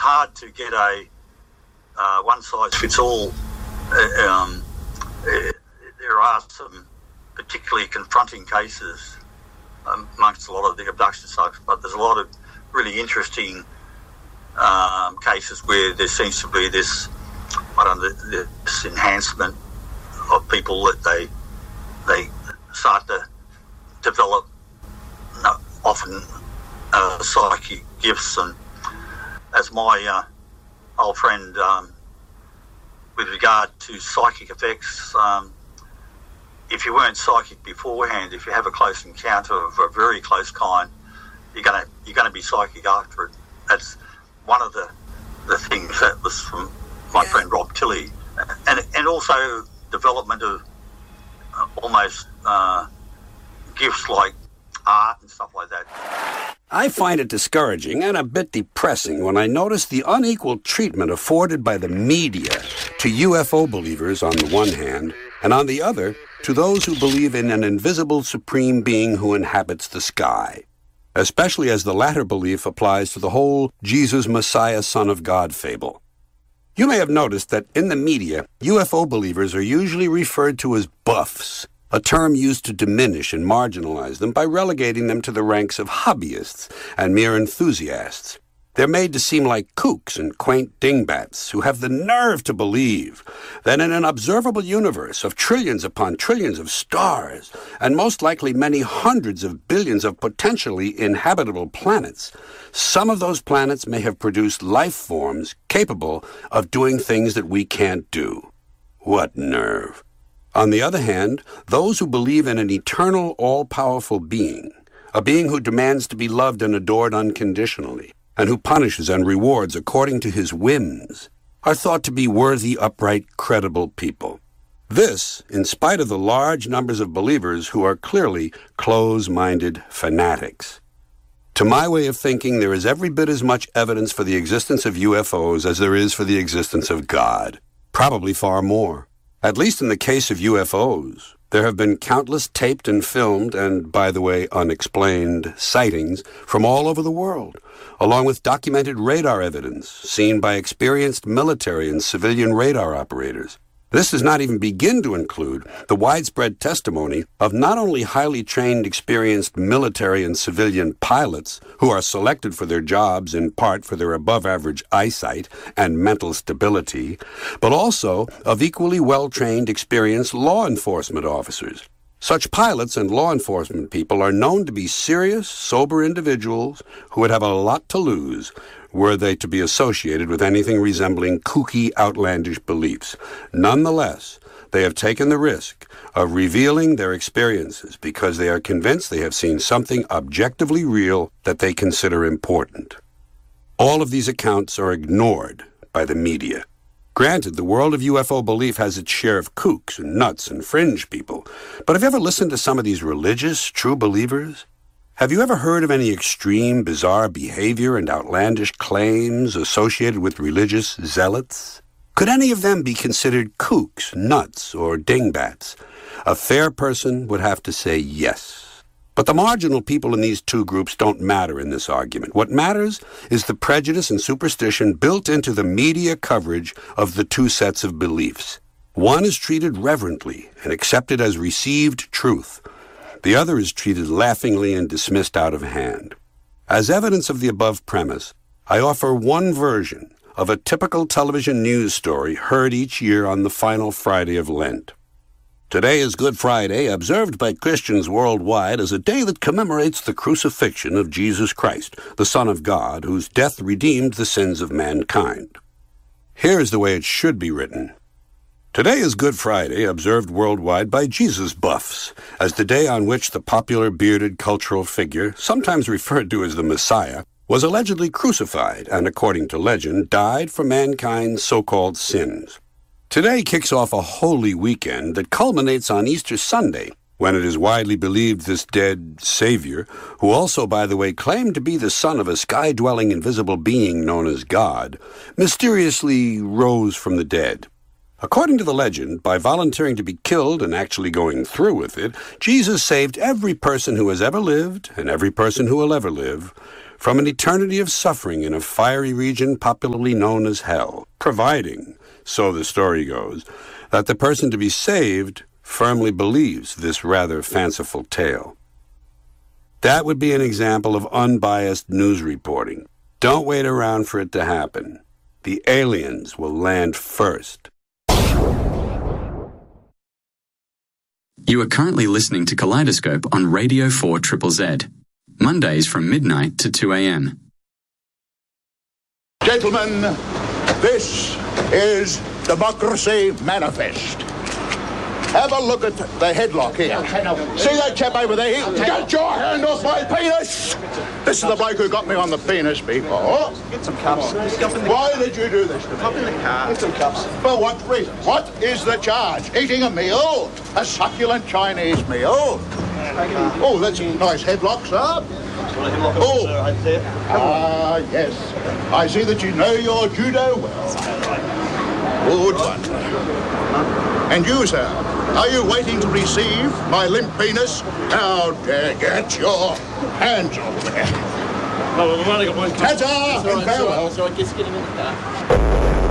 hard to get a one-size-fits-all. There are some particularly confronting cases amongst a lot of the abduction sites, but there's a lot of really interesting cases where there seems to be this enhancement of people that they start to develop often psychic gifts. And as my old friend, with regard to psychic effects, if you weren't psychic beforehand, if you have a close encounter of a very close kind, you're gonna be psychic after it. That's one of the things that was from my friend Rob Tilley, and also development of almost gifts like art and stuff like that. I find it discouraging and a bit depressing when I notice the unequal treatment afforded by the media to UFO believers on the one hand, and on the other, to those who believe in an invisible supreme being who inhabits the sky, especially as the latter belief applies to the whole Jesus Messiah Son of God fable. You may have noticed that in the media, UFO believers are usually referred to as buffs, a term used to diminish and marginalize them by relegating them to the ranks of hobbyists and mere enthusiasts. They're made to seem like kooks and quaint dingbats who have the nerve to believe that in an observable universe of trillions upon trillions of stars, and most likely many hundreds of billions of potentially inhabitable planets, some of those planets may have produced life forms capable of doing things that we can't do. What nerve! On the other hand, those who believe in an eternal, all-powerful being, a being who demands to be loved and adored unconditionally, and who punishes and rewards according to his whims, are thought to be worthy, upright, credible people. This, in spite of the large numbers of believers who are clearly close-minded fanatics. To my way of thinking, there is every bit as much evidence for the existence of UFOs as there is for the existence of God. Probably far more. At least in the case of UFOs, there have been countless taped and filmed and, by the way, unexplained sightings from all over the world, along with documented radar evidence seen by experienced military and civilian radar operators. This does not even begin to include the widespread testimony of not only highly trained, experienced military and civilian pilots who are selected for their jobs in part for their above-average eyesight and mental stability, but also of equally well-trained, experienced law enforcement officers. Such pilots and law enforcement people are known to be serious, sober individuals who would have a lot to lose were they to be associated with anything resembling kooky, outlandish beliefs. Nonetheless, they have taken the risk of revealing their experiences because they are convinced they have seen something objectively real that they consider important. All of these accounts are ignored by the media. Granted, the world of UFO belief has its share of kooks and nuts and fringe people, but have you ever listened to some of these religious, true believers? Have you ever heard of any extreme, bizarre behavior and outlandish claims associated with religious zealots? Could any of them be considered kooks, nuts, or dingbats? A fair person would have to say yes. But the marginal people in these two groups don't matter in this argument. What matters is the prejudice and superstition built into the media coverage of the two sets of beliefs. One is treated reverently and accepted as received truth. The other is treated laughingly and dismissed out of hand. As evidence of the above premise, I offer one version of a typical television news story heard each year on the final Friday of Lent. Today is Good Friday, observed by Christians worldwide as a day that commemorates the crucifixion of Jesus Christ, the Son of God, whose death redeemed the sins of mankind. Here is the way it should be written. Today is Good Friday, observed worldwide by Jesus buffs, as the day on which the popular bearded cultural figure, sometimes referred to as the Messiah, was allegedly crucified and, according to legend, died for mankind's so-called sins. Today kicks off a holy weekend that culminates on Easter Sunday, when it is widely believed this dead Savior, who also, by the way, claimed to be the son of a sky-dwelling invisible being known as God, mysteriously rose from the dead. According to the legend, by volunteering to be killed and actually going through with it, Jesus saved every person who has ever lived and every person who will ever live from an eternity of suffering in a fiery region popularly known as hell, providing, so the story goes, that the person to be saved firmly believes this rather fanciful tale. That would be an example of unbiased news reporting. Don't wait around for it to happen. The aliens will land first. You are currently listening to Kaleidoscope on Radio 4 Triple Z, Mondays from midnight to 2 a.m. Gentlemen, this is Democracy Manifest. Have a look at the headlock here. See that chap over there? Get your hand off my penis! This is the bloke who got me on the penis before. Get some cups. Why did you do this to me? Pop in the car. Get some cups. For what reason? What is the charge? Eating a meal? A succulent Chinese meal? Oh, that's a nice headlock, sir. Oh, yes. I see that you know your judo well. Good one. And you, sir, are you waiting to receive my limp penis? How dare get your hands off there. No, I've only got one cup. Ta-ta and farewell. So I guess getting in the car.